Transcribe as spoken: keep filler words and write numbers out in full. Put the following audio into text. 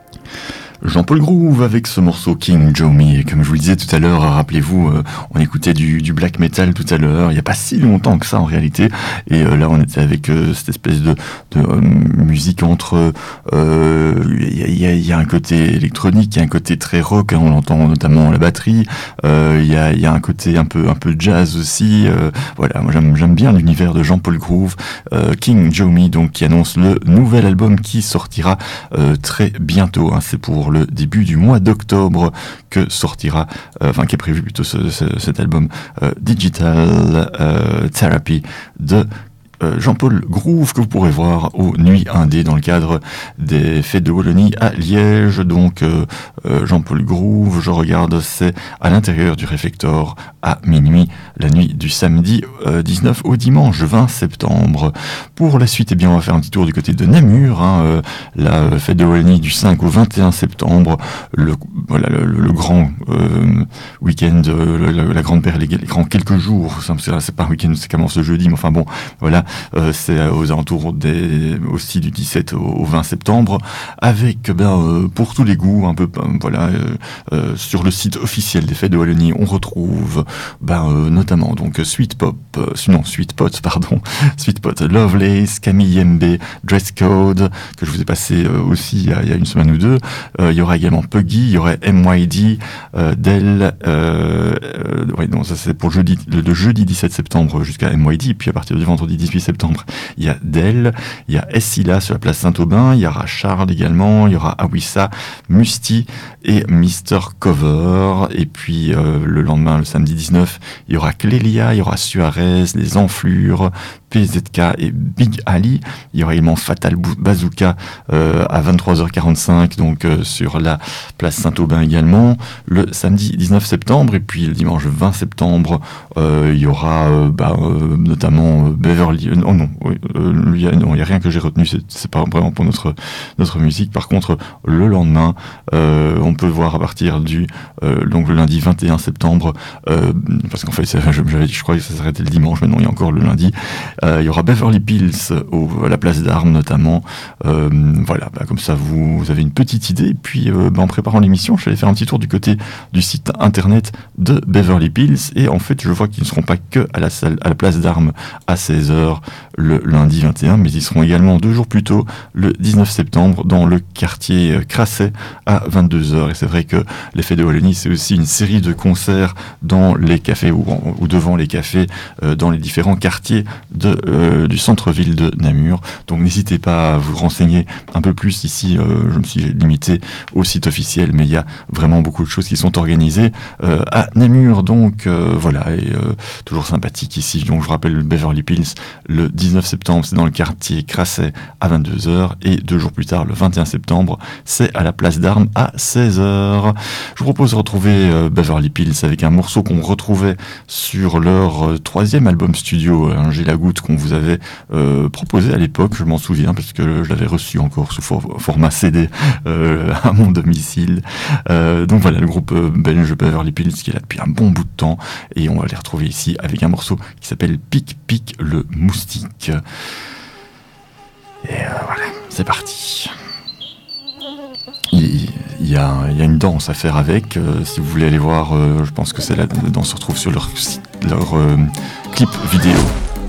Jean-Paul Groove avec ce morceau King Joe Me. Et comme je vous le disais tout à l'heure, rappelez-vous, euh, on écoutait du, du black metal tout à l'heure, il n'y a pas si longtemps que ça en réalité. Et euh, là, on était avec euh, cette espèce de, de euh, musique entre... Il euh, y, a, y a un côté électronique, il y a un côté très rock, hein, on l'entend notamment la batterie. Il euh, y, a, y a un côté un peu, un peu jazz aussi. Euh, voilà, moi j'aime, j'aime bien l'univers de Jean-Paul Groove. Euh, King Joe Me, donc, qui annonce le nouvel album qui sortira euh, très bientôt. Hein, c'est pour le début du mois d'octobre que sortira, euh, enfin qui est prévu plutôt ce, ce, cet album euh, Digital euh, Therapy de Euh, Jean-Paul Groove, que vous pourrez voir aux Nuits Indé dans le cadre des fêtes de Wallonie à Liège. Donc euh, euh, Jean-Paul Groove, je regarde, c'est à l'intérieur du Réfector à minuit, la nuit du samedi euh, dix-neuf au dimanche vingt septembre. Pour la suite, eh bien, on va faire un petit tour du côté de Namur, hein, euh, la fête de Wallonie du cinq au vingt et un septembre, le, voilà, le, le grand euh, week-end, euh, la, la grande période, les, les grands quelques jours, c'est pas un week-end, c'est commence ce jeudi, mais enfin bon, voilà. Euh, c'est aux alentours des, aussi du dix-sept au, au vingt septembre, avec ben, euh, pour tous les goûts, un peu ben, voilà, euh, euh, sur le site officiel des Fêtes de Wallonie, on retrouve ben, euh, notamment donc Sweet Pop, euh, non Sweet Pot, pardon, Sweet Pot, Lovelace, Camille Yembe, Dress Code, que je vous ai passé euh, aussi il y, a, il y a une semaine ou deux. Euh, il y aura également Puggy, il y aurait M Y D, euh, Dell, euh, euh, ouais, non, ça c'est pour jeudi, le, le jeudi dix-sept septembre jusqu'à M Y D, puis à partir du vendredi dix-huit septembre, il y a Dell, il y a Essila sur la place Saint-Aubin, il y aura Charles également, il y aura Awissa, Musti et Mister Cover. Et puis euh, le lendemain, le samedi dix-neuf, il y aura Clélia, il y aura Suarez, Les Enflures, P Z K et Big Ali. Il y aura également Fatal Bazooka euh, à vingt-trois heures quarante-cinq, donc euh, sur la place Saint-Aubin également, le samedi dix-neuf septembre. Et puis le dimanche vingt septembre, euh, il y aura euh, bah, euh, notamment euh, Beverly... Euh, oh non, il n'y a, a rien que j'ai retenu, c'est, c'est pas vraiment pour notre, notre musique. Par contre, le lendemain, euh, on peut voir à partir du... Euh, donc le lundi vingt et un septembre, euh, parce qu'en fait, je, je, je crois que ça s'arrêtait le dimanche, mais non, il y a encore le lundi. Euh, il y aura Beverly Pills au, à la place d'Armes notamment. Euh, voilà, bah, comme ça vous, vous avez une petite idée. Et puis euh, bah, en préparant l'émission, je suis allé faire un petit tour du côté du site internet de Beverly Pills. Et en fait, je vois qu'ils ne seront pas que à la, salle, à la place d'Armes à seize heures le lundi vingt et un, mais ils seront également deux jours plus tôt, le dix-neuf septembre, dans le quartier Crasset à vingt-deux heures. Et c'est vrai que les Fêtes de Wallonie, c'est aussi une série de concerts dans les cafés ou, ou devant les cafés, euh, dans les différents quartiers de Euh, du centre-ville de Namur. Donc n'hésitez pas à vous renseigner un peu plus ici. Euh, je me suis limité au site officiel, mais il y a vraiment beaucoup de choses qui sont organisées euh, à Namur. Donc euh, voilà, et euh, toujours sympathique ici. Donc je vous rappelle, Beverly Pills, le dix-neuf septembre, c'est dans le quartier Crasset à vingt-deux heures, et deux jours plus tard, le vingt et un septembre, c'est à la place d'Armes à seize heures. Je vous propose de retrouver euh, Beverly Pills avec un morceau qu'on retrouvait sur leur euh, troisième album studio, hein, J'ai la goutte, qu'on vous avait euh, proposé à l'époque, je m'en souviens parce que je l'avais reçu encore sous for- format C D euh, à mon domicile. Euh, donc voilà, le groupe euh, belge Beverly Pills qui est là depuis un bon bout de temps, et on va les retrouver ici avec un morceau qui s'appelle Pic Pic le moustique. Et euh, voilà, c'est parti. Il, il, y a, il y a une danse à faire avec. Euh, si vous voulez aller voir, euh, je pense que c'est la danse se retrouve sur leur, leur euh, clip vidéo.